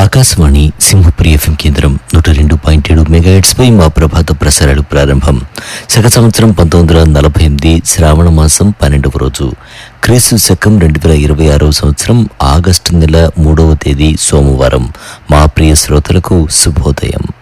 Akashvani Simhapuri FM కేంద్రం 102.7 megahertz పై మా ప్రభాత ప్రసారాలు ప్రారంభం. శక సంవత్సరం 1948 శ్రావణ మాసం 12వ రోజు, క్రీస్తు శకం 2026 సంవత్సరం ఆగస్టు నెల 3వ తేదీ సోమవారం. మా ప్రియ శ్రోతలకు శుభోదయం.